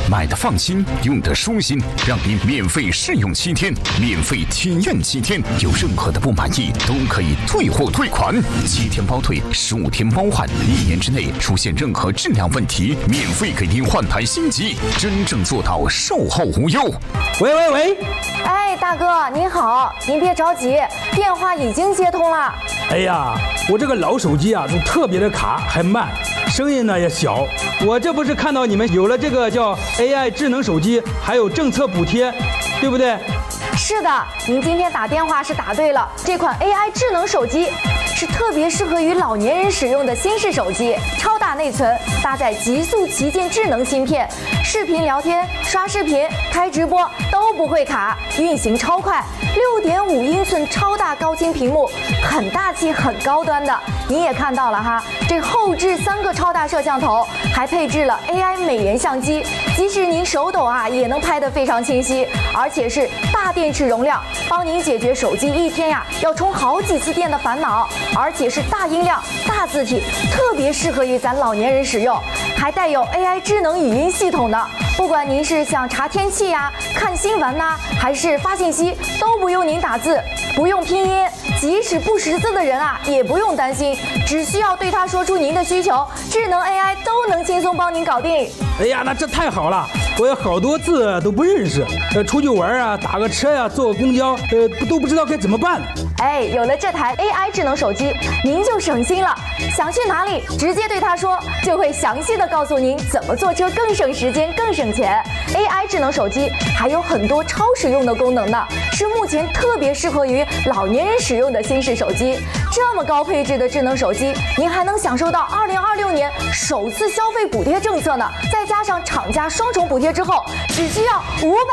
买的放心，用的舒心，让您免费试用7天，免费体验7天，有任何的不满意都可以退货退款，7天包退，15天包换，1年之内出现任何质量问题，免费给您换台新机，真正做到售后无忧。 喂， 哎，大哥您好，您别着急，电话已经接通了。 哎呀，我这个老手机啊，都特别的卡，还慢，声音呢也小。我这不是看到你们有了这个叫 AI 智能手机，还有政策补贴，对不对？ 是的，您今天打电话是打对了，这款 AI 智能手机是特别适合于老年人使用的新式手机，超大内存，搭载极速旗舰智能芯片，视频聊天、刷视频、开直播都不会卡，运行超快，6.5英寸超大高清屏幕，很大气、很高端的。你也看到了哈，这后置3个超大摄像头，还配置了 AI 美颜相机，即使您手抖啊，也能拍得非常清晰，而且是大电池容量，帮您解决手机一天呀要充好几次电的烦恼，而且是大音量、大字体，特别适合于咱老年人使用，还带有 AI 智能语音系统的。不管您是想查天气呀、看新闻呐，还是发信息，都不用您打字，不用拼音，即使不识字的人啊，也不用担心，只需要对它说出您的需求，智能 AI 都能轻松帮您搞定。 哎呀，那这太好了！我有好多字都不认识，出去玩啊，打个车呀、坐个公交，都不知道该怎么办。 哎，有了这台 AI 智能手机，您就省心了。想去哪里，直接对它说，就会详细的告诉您怎么坐车更省时间、更省钱。AI 智能手机还有很多超实用的功能呢，是目前特别适合于老年人使用的新式手机。这么高配置的智能手机，您还能享受到2026年首次消费补贴政策呢，再加上厂家双重补贴之后，只需要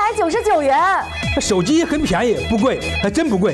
599元。 手机很便宜，不贵，还真不贵。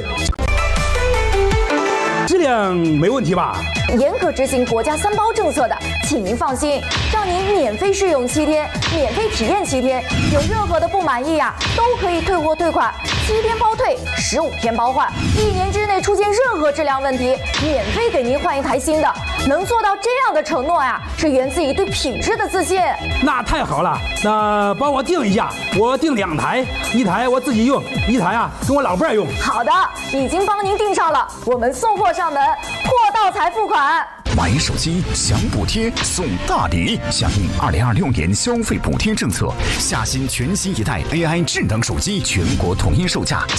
质量没问题吧？ 严格执行国家3包政策的，请您放心，让您免费试用7天，免费体验7天，有任何的不满意呀，都可以退货退款，7天包退，15天包换，1年之内出现任何质量问题，免费给您换一台新的。能做到这样的承诺呀，是源自于对品质的自信。 那太好了，那帮我订一下，我订2台，1台我自己用，1台啊跟我老伴儿用。 好的，已经帮您订上了，我们送货上门，货到才付款。 买手机享补贴送大礼，响应2026年消费补贴政策，下新全新一代 AI 智能手机全国统一售价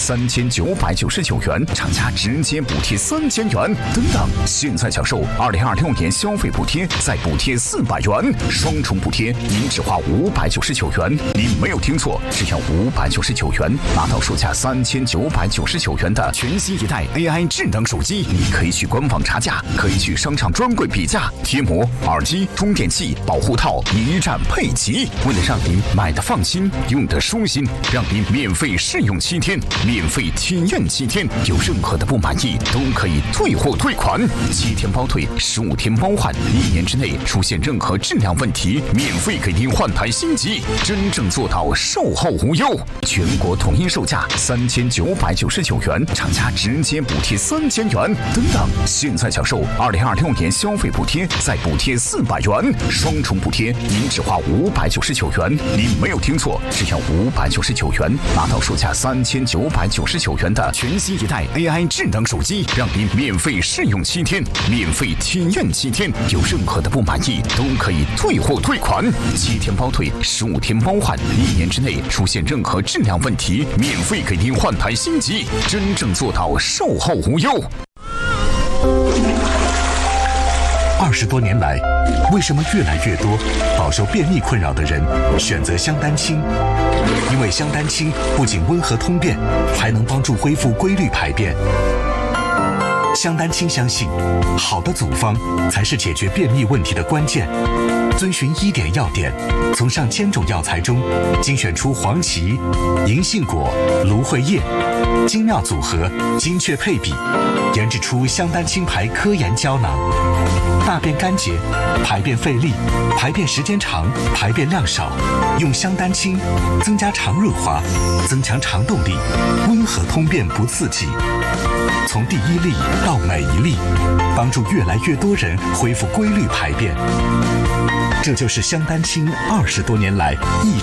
3999元，厂家直接补贴3000元。等等，现在享受2026年消费补贴，再补贴400元，双重补贴，您只花599元。您没有听错，只要599元，拿到售价3999元的全新一代 AI 智能手机。你可以去官网查价，可以去商场专柜比价，贴膜、耳机、充电器、保护套一站配齐。为了让您买的放心，用的舒心，让您免费试用7天，免费体验7天，有任何的不满意都可以退货退款，7天包退，15天包换，1年之内出现任何质量问题，免费给您换台新机，真正做到售后无忧。全国统一售价3999元，厂家直接补贴3000元。等等，现在享受2026年消费补贴，再补贴400元，双重补贴，您只花599元。您没有听错，只要599元，拿到售价3999元的全新一代 AI 智能手机，让您免费试用7天，免费体验7天，有任何的不满意都可以退货退款，7天包退，15天包换，1年之内出现任何质量问题，免费给您换台新机，真正做到售后无忧。 20多年来，为什么越来越多饱受便秘困扰的人选择香丹清？因为香丹清不仅温和通便，还能帮助恢复规律排便。香丹清相信，好的组方才是解决便秘问题的关键。遵循1点要点，从上千种药材中精选出黄芪、银杏果、芦荟叶，精妙组合，精确配比，研制出香丹清牌科研胶囊。大便干结、排便费力、排便时间长、排便量少，用香丹清增加肠润滑，增强肠动力，温和通便不刺激。从第1粒到每1粒，帮助越来越多人恢复规律排便。这就是香丹清20多年来一